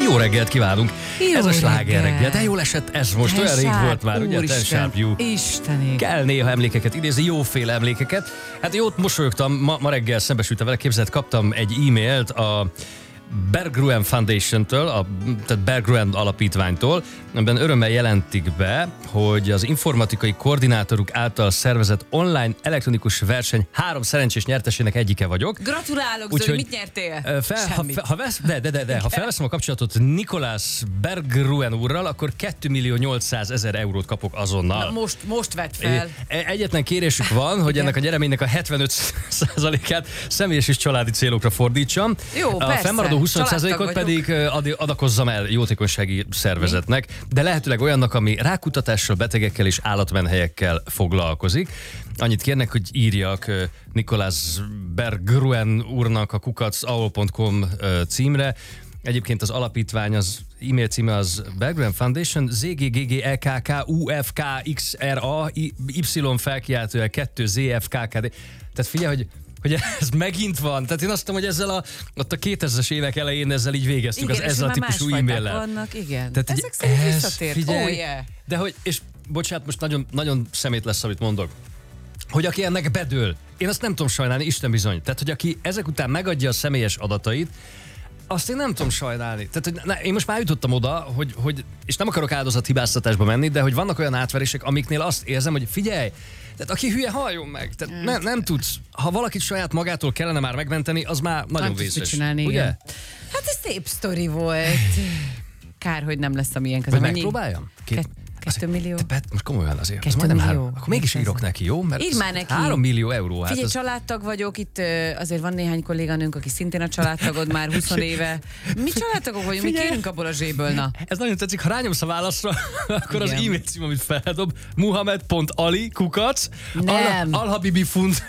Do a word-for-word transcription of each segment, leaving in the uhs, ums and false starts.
Jó reggelt kívánunk! Jó ez a sláger reggel. reggel. De jól esett, ez most Ten olyan rég Sharp, volt már, ugye? Ten Úristen, Sharp You. Istené. Kell néha emlékeket idézni, jóféle emlékeket. Hát jót mosolyogtam, ma, ma reggel szembesültem vele, képzeld, kaptam egy e-mailt a Berggruen Foundation-től, a, tehát Berggruen alapítványtól, amiben örömmel jelentik be, hogy az informatikai koordinátoruk által szervezett online elektronikus verseny három szerencsés nyertesének egyike vagyok. Gratulálok, Úgy, Zoli, hogy, mit nyertél? Fel, ha, fe, ha, vesz, de, de, de, de, ha felveszem a kapcsolatot Nikolás Berggruen úrral, akkor két millió nyolcszázezer eurót kapok azonnal. Na, most, most vedd fel. Egyetlen kérésük van, hogy ennek a nyereménynek a hetvenöt százalékát személyes és családi célokra fordítsam. Jó, a persze. fennmaradó huszonöt százalékot pedig ad, adakozzam el jótékonysági szervezetnek, de lehetőleg olyannak, ami rákutatással, betegekkel és állatmenhelyekkel foglalkozik. Annyit kérnek, hogy írjak Nikolás Berggruen úrnak a kukac a o l pont com címre. Egyébként az alapítvány, az e-mail címe az Berggruen Foundation, zé gé gé gé e ká ká u ef ká iksz er a Y felkiáltójel kettő zé ef ká ká dé. Tehát figyelj, hogy hogy ez megint van. Tehát én azt mondom, hogy ezzel a, ott a kétezres évek elején ezzel így végeztük, igen, az ezzel a típusú e-maillel. vannak, igen. Tehát, ezek szerint visszatért. Figyelj, Oh, yeah. De hogy, és bocsánat, most nagyon, nagyon szemét lesz, amit mondok, hogy aki ennek bedől, én azt nem tudom sajnálni, Isten bizony. Tehát, hogy aki ezek után megadja a személyes adatait, azt én nem tudom sajnálni. Tehát, hogy na, én most már jutottam oda, hogy, hogy, és nem akarok áldozathibáztatásba menni, de hogy vannak olyan átverések, amiknél azt érzem, hogy figyelj, tehát aki hülye, halljon meg. Tehát nem, nem tudsz, ha valakit saját magától kellene már megmenteni, az már nagyon nem vészes. Csinálni, ugye? igen. Hát ez szép sztori volt. Kár, hogy nem lesz a milyen közben. Vagy megpróbáljam? Két, kettő millió. Te bet, most komolyan azért. Kettő majdnem millió. Három, akkor mégis írok neki, jó? Mert Írd már neki. Három millió euró. Hát Figyelj, az... családtag vagyok, itt ö, azért van néhány kolléganőnk, aki szintén a családtagod már húsz éve. Mi családtagok vagyunk, mi kérünk abból a zséből, na. Ez nagyon tetszik, ha rányomsz a válaszra, akkor igen. Az e-mail cím, amit feldob, muhammed pont ali kukac Nem. alhabibifund.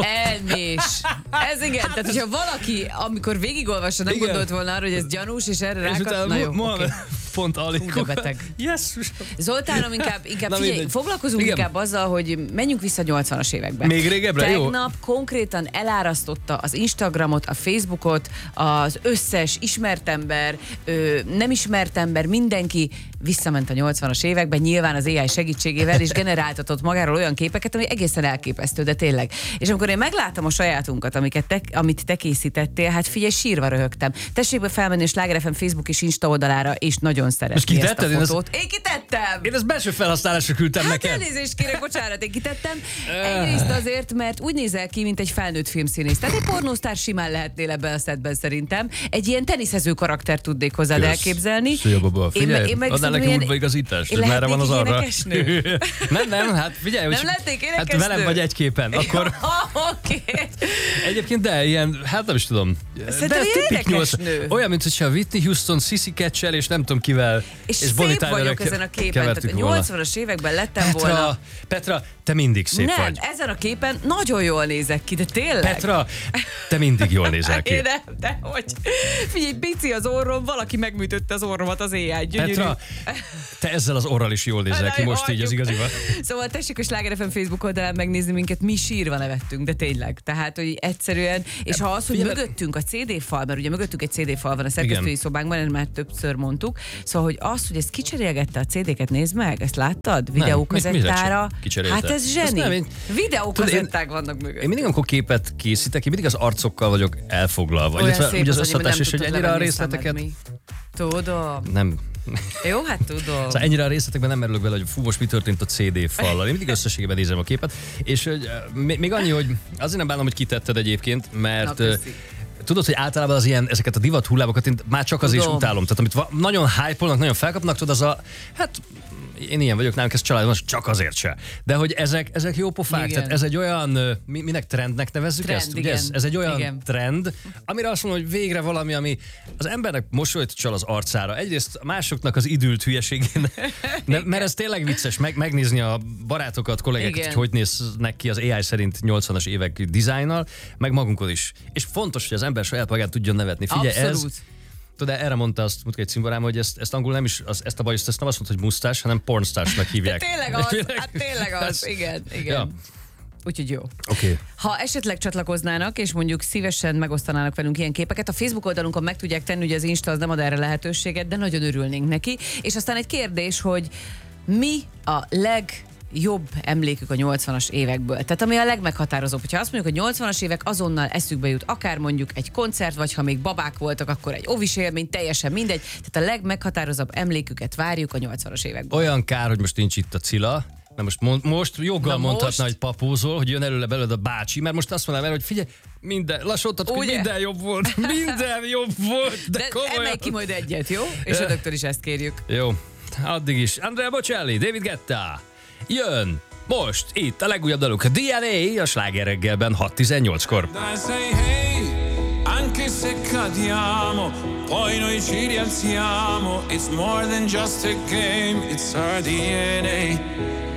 Elmés. Ez igen, tehát hogyha valaki, amikor végigolvassa, nem igen. gondolt volna arra, hogy ez gyanús, és erre rákat... Na jó, Muhammed pont ali beteg. Yes. Zoltánom, inkább, inkább Na, figyelj, mindegy. foglalkozunk Igen. inkább azzal, hogy menjünk vissza nyolcvanas években. Még régebbre, jó? Tegnap konkrétan elárasztotta az Instagramot, a Facebookot, az összes ismert ember, ö, nem ismert ember, mindenki visszament a nyolcvanas években, nyilván az á i segítségével, és generáltatott magáról olyan képeket, ami egészen elképesztő, de tényleg. És amikor én megláttam a sajátunkat, amiket te, amit te készítettél, hát figyelj, sírva röhögtem. Tessék be felmenni a Sláger ef em Facebook és Insta oldalára, és nagyon szeretni ezt a fotót. Én, ezt... én kitettem! Én ezt belső felhasználásra küldtem hát neked. Elnézést kérek, bocsánat, én kitettem. Egyrészt azért, mert úgy nézel ki, mint egy felnőtt filmszínész. Tehát egy pornósztár simán lehetnél ebben a szetben szerintem. Egy ilyen teniszező karakter tudnék hozzád Kösz. elképzelni. Szia, baba. Figyelj, én, én adnál neki ilyen... útbaigazítást, Én hogy merre van az arra. énekesnő? nem, nem, hát figyelj, Nem hogy lehetnék hát énekesnő? velem vagy egy képen, akkor... Oké. Egyébként de ilyen, hát nem is tudom. Szerintem de ilyen tipik nyolc- énekesnő. Olyan, mint hogyha Whitney Houston, Sissy Catcher és nem tudom kivel. És, és és Bonnie szép vagyok Tylerrel ezen a képen. kevertük Tehát a volna. nyolcvanas években lettem Petra, volna. Petra, te mindig szép Nem, vagy. ezen a képen nagyon jól nézek ki, de tényleg. Petra, te mindig jól nézel ki. Én nem, de hogy? Figyelj, bici az orrom, valaki megműtötte az orromat az á i, gyönyörű. Petra, te ezzel az orral is jól nézel ki, most így az igazival. Szóval tessék a Sláger ef em Facebook oldalán megnézni minket, mi sírva nevettünk, de tényleg. Tehát, hogy egyszerűen, és ha az, hogy figyelj, mögöttünk a cé dé fal, mert ugye mögöttünk egy cé dé fal van a szerkesztői szobánkban, ezt már többször mondtuk, szóval, hogy az, hogy ezt kicserélgette a cé déket, nézd meg, ezt láttad? Videókazettára. Hát ez zseni. Nem, én, Videókazetták vannak mögött. Én mindig, amikor képet készítek, én mindig az arcokkal vagyok elfoglalva. Olyan Illetve szép ugye az az, hogy nem összhatás is, hogy tudtad ennyire a levenni részleteket... szemed, mi? Tudom. Nem. Jó, hát tudom. Szóval ennyire a részletekben nem merülök bele, hogy fú, most mi történt a cé dé fallal. Én mindig összességében nézem a képet. És hogy, még, még annyi, hogy azért nem bánom, hogy kitetted egyébként, mert... Na, tudod, hogy általában az ilyen, ezeket a divat hullámokat én már csak azért is utálom. Tehát amit va- nagyon hype-olnak, nagyon felkapnak, tudod, az a... Hát én ilyen vagyok, nálunk ez családban, csak azért se. De hogy ezek, ezek jó pofák, igen. tehát ez egy olyan, mi, minek trendnek nevezzük Trend, ezt? igen. Ugye ez, ez egy olyan Igen. trend, amire azt mondom, hogy végre valami, ami az embernek mosolyt csal az arcára. Egyrészt másoknak az idült hülyeségén, mert ez tényleg vicces, meg, megnézni a barátokat, kollégákat, hogy hogy néznek ki az á i szerint nyolcvanas évek dizájnnal, meg magunkon is. És fontos, hogy az ember saját magát tudjon nevetni. Figyelj, abszolút. ez... Tudod, erre mondta azt Mutka egy cimborám, hogy ezt, ezt angol nem is, az, ezt a bajoszt, ezt nem azt mondta, hogy musztás, hanem pornstásnak hívják. De tényleg az, hát tényleg az, igen, igen. Ja. Úgyhogy jó. Okay. Ha esetleg csatlakoznának, és mondjuk szívesen megosztanának velünk ilyen képeket, a Facebook oldalunkon meg tudják tenni, ugye az Insta az nem ad erre lehetőséget, de nagyon örülnénk neki. És aztán egy kérdés, hogy mi a leg jobb emlékük a nyolcvanas évekből. Tehát ami a legmeghatározóbb. Hogyha azt mondjuk, hogy nyolcvanas évek, azonnal eszükbe jut akár mondjuk egy koncert, vagy ha még babák voltak, akkor egy ovis élmény, teljesen mindegy. Tehát a legmeghatározóbb emléküket várjuk a nyolcvanas évekből. Olyan kár, hogy most nincs itt a Cilla. Na most, mond, most joggal Na mondhatna, most? hogy papózol, hogy jön előle belőled a bácsi, mert most azt mondanám el, hogy figyelj, minden, lassultatok, hogy minden jobb volt, minden jobb volt, de, de komolyan. Emelj ki majd egyet, jó? És önöktől is ezt kérjük. Jó, addig is. Andrea Bocelli, David Guetta. Jön most itt a legújabb daluk, a dé en á a Sláger reggelben hat tizennyolckor. Anche se cadiamo, poi noi ci rialziamo. It's more than just a game, it's our dé en á.